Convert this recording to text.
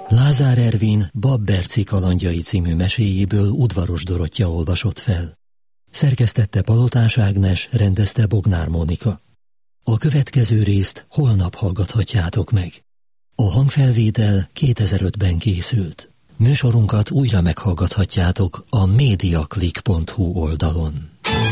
Lázár Ervin Babberci kalandjai című meséjéből Udvaros Dorottya olvasott fel. Szerkesztette Palotás Ágnes, rendezte Bognár Mónika. A következő részt holnap hallgathatjátok meg. A hangfelvétel 2005-ben készült. Műsorunkat újra meghallgathatjátok a mediaclick.hu oldalon.